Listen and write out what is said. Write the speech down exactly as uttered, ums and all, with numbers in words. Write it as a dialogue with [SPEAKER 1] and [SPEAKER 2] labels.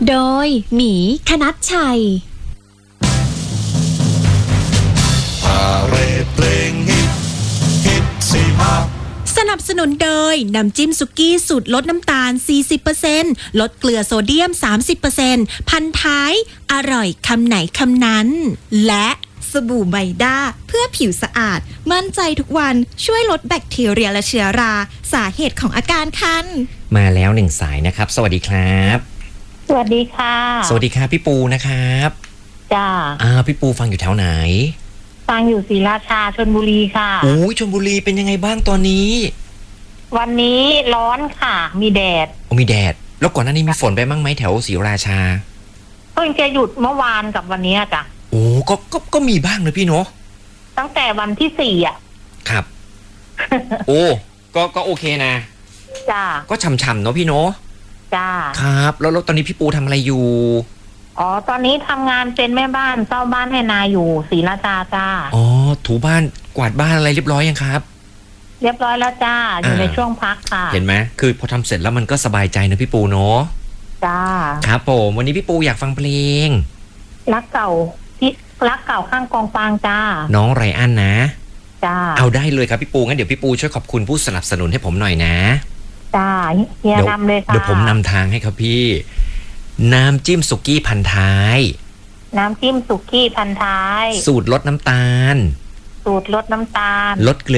[SPEAKER 1] โดยหมีคณัชชัย
[SPEAKER 2] พาเรดเพลงฮิตฮิตสี่ภาค
[SPEAKER 1] สนับสนุนโดยน้ำจิ้มสุกี้สูตรลดน้ำตาล สี่สิบเปอร์เซ็นต์ ลดเกลือโซเดียม สามสิบเปอร์เซ็นต์ พันท้ายอร่อยคำไหนคำนั้นและสบู่ไมด้าเพื่อผิวสะอาดมั่นใจทุกวันช่วยลดแบคทีเรียและเชื้อราสาเหตุของอาการคัน
[SPEAKER 3] มาแล้วหนึ่งสายนะครับสวัสดีครับ
[SPEAKER 4] สวัสดีค่ะ
[SPEAKER 3] สวัสดีครับพี่ปูนะครับ
[SPEAKER 4] จ้า
[SPEAKER 3] อ่าพี่ปูฟังอยู่แถวไหน
[SPEAKER 4] ฟังอยู่ศรีราชาชลบุรีค่ะ
[SPEAKER 3] โอ้ยชลบุรีเป็นยังไงบ้างตอนนี้
[SPEAKER 4] วันนี้ร้อนค่ะมีแดด
[SPEAKER 3] โอ้มีแดดแล้วก่อนหน้านี้มีฝนไปบ้างไหมแถวศรีราชา
[SPEAKER 4] เพิ่งจะหยุดเมื่อวานกับวันนี้จ้ะ
[SPEAKER 3] โอ้ก็ก็ก็มีบ้างเลยพี่เนาะ
[SPEAKER 4] ตั้งแต่วันที่สี่อ่ะ
[SPEAKER 3] ครับ โอ้ก็ก็โอเคนะ
[SPEAKER 4] จ้า
[SPEAKER 3] ก็ฉ่ำๆเนาะพี่เนาะ
[SPEAKER 4] จ้า
[SPEAKER 3] ครับแล้วแล้วตอนนี้พี่ปูทำอะไรอยู่
[SPEAKER 4] อ๋อตอนนี้ทำงานเป็นแม่บ้านเฝ้าบ้านให้นายอยู่ศรีราชาจ้า
[SPEAKER 3] อ๋อถูบ้านกวาดบ้านอะไรเรียบร้อยยังครับ
[SPEAKER 4] เรียบร้อยแล้วจ้าอยู่ในช่วงพักค่ะ
[SPEAKER 3] เห็นไหมคือพอทำเสร็จแล้วมันก็สบายใจนะพี่ปูเนาะ
[SPEAKER 4] จ้า
[SPEAKER 3] ครับผมวันนี้พี่ปูอยากฟังเพลง
[SPEAKER 4] รักเก่าที่รักเก่าข้างกองฟางจ้า
[SPEAKER 3] น้องไรอันนะ
[SPEAKER 4] จ้า
[SPEAKER 3] เอาได้เลยครับพี่ปูงั้นเดี๋ยวพี่ปูช่วยขอบคุณผู้สนับสนุนให้ผมหน่อยนะ
[SPEAKER 4] จ้าเฮียนำเลยค่ะ
[SPEAKER 3] เดี๋ยวผมนำทางให้ครับพี่น้ำจิ้มสุกี้พันท้าย
[SPEAKER 4] น้ำจิ้มสุกี้พันท้าย
[SPEAKER 3] สูตรลดน้ำตาล
[SPEAKER 4] สูตรลดน้ำตาล
[SPEAKER 3] ลดเกลือ